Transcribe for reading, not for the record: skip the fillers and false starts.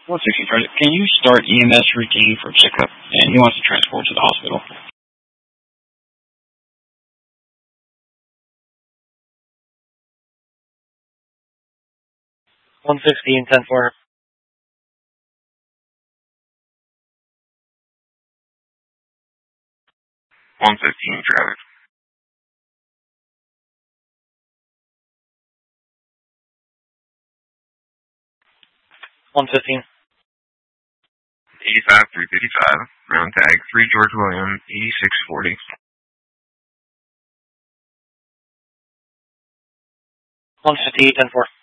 160 credit. Can you start EMS routine for checkup? And he wants to transport to the hospital. 160 and 10-4. 115 traffic. 115. 85 355. Ground tag 3 George William 8640. 158 10-4.